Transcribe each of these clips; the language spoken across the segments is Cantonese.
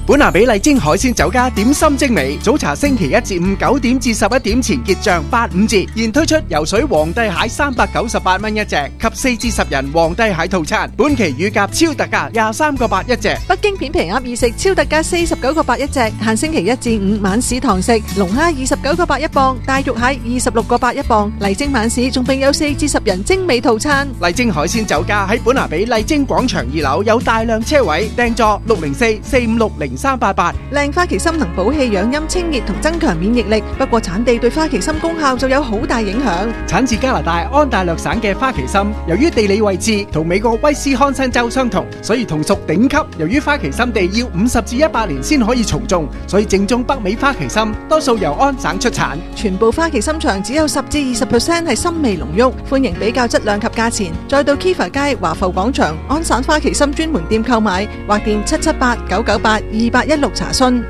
本拿比麗晶海鮮酒家點心精美，早茶星期一至五9點至11點前結賬85折，現推出游水皇帝蟹398蚊一隻及4至10人皇帝蟹套餐，本期乳鴿超特價23個8一隻。 北京片皮鴨二食超特價49個8一隻，限星期一至五晚市堂食。龍蝦29個8一磅，大肉蟹26個8一磅。麗晶晚市仲並有4至10人精美套餐。 麗晶海鮮酒家喺本拿比麗晶廣場2樓有大量車位，訂座604-456-0388。 靚花旗參能補氣養陰清熱同增強免疫力，不過產地對花旗參功效就有好大影響。 產自加拿大安大略省嘅花旗參，由於地理位置同美國威斯康辛州相同，所以同屬頂級。由於花旗參地要50至100年先可以重種，所以正宗北美花旗參多數由安省出產。 全部花旗參場只有10至20% 係參味濃郁，歡迎比較質量及價錢，再到 Kiva 街華埠廣場安省花旗參專門店購買，或電778-998-2816查詢。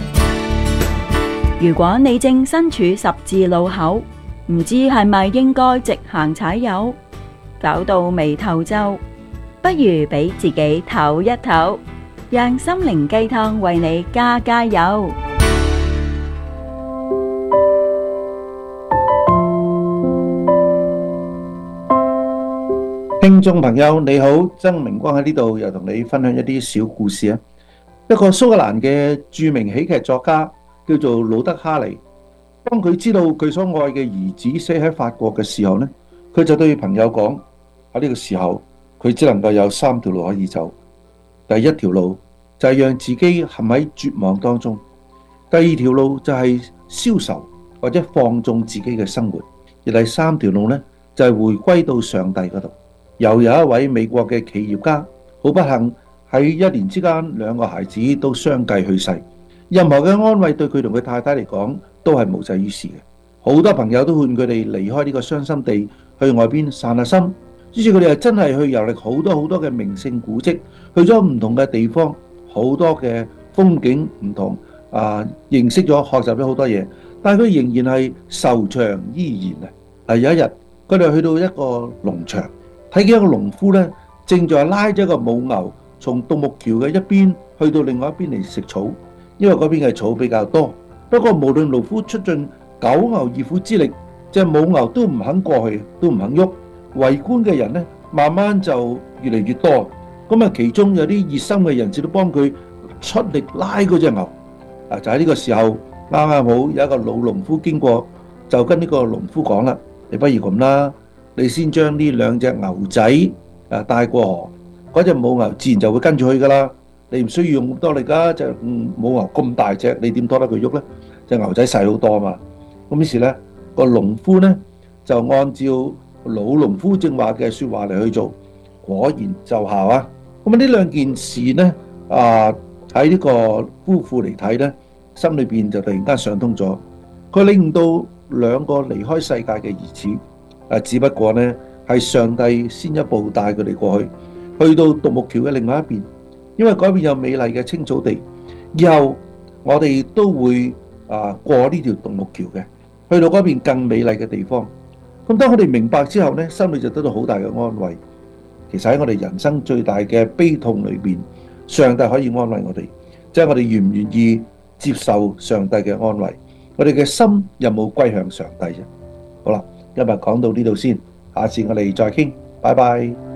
如果你正身處十字路口，唔知係咪應該直行踩油，搞到眉頭皺，不如俾自己唞一唞，讓心靈雞湯為你加加油。 聽眾朋友你好，曾明光喺呢度又同你分享一啲小故事啊。一個蘇格蘭嘅著名喜劇作家叫做魯德哈尼，當佢知道佢所愛嘅兒子死喺法國嘅時候呢，佢就對朋友講，喺呢個時候佢只能夠有3條路可以走。第一條路就係讓自己陷喺絕望當中，第二條路就係消愁或者放縱自己嘅生活，而第3條路呢就係回歸到上帝嗰度。又有一位美國嘅企業家，好不幸喺1年之間2個孩子都相繼去世，任何嘅安慰對佢同佢太太嚟講都係無濟於事嘅。好多朋友都勸佢哋離開呢個傷心地，去外邊散下心。於是佢哋又真係去遊歷好多嘅名勝古蹟，去咗唔同嘅地方，好多嘅風景唔同認識咗學習咗好多嘢，但係佢仍然係愁腸依然。有一日佢哋去到一個農場，睇見一個農夫呢，正在拉咗一個母牛從獨木橋嘅一邊去到另外一邊嚟食草，因為嗰邊嘅草比較多。不過無論農夫出盡九牛二虎之力，隻母牛都唔肯過去，都唔肯喐。圍觀嘅人呢，慢慢就越嚟越多。咁其中有啲熱心嘅人士都幫佢出力拉嗰隻牛。就喺呢個時候，啱啱好有一個老農夫經過，就跟呢個農夫講啦：你不如咁啦，你先將呢2隻牛仔帶過河，嗰隻母牛自然就會跟住去噶啦。你唔需要用咁多力噶，隻母牛咁大隻，你點拖得佢喐呢？隻牛仔細好多嘛。咁於是呢，個農夫呢就按照老農夫正話嘅說話嚟去做，果然奏效啊！咁呢2件事呢，喺呢個夫婦嚟睇呢，心裏邊就突然間想通咗。佢領悟到2個離開世界嘅兒子，只不過呢係上帝先一步帶佢哋過去，去到獨木橋嘅另外一邊，因為嗰邊有美麗嘅青草地。以後我哋都會過呢條獨木橋嘅，去到嗰邊更美麗嘅地方。咁當我哋明白之後呢，心裏就得到好大嘅安慰。其實喺我哋人生最大嘅悲痛裏邊，上帝可以安慰我哋，即係我哋願唔願意接受上帝嘅安慰，我哋嘅心有冇歸向上帝啫。好啦，今日講到呢度先，下次我哋再傾，拜拜。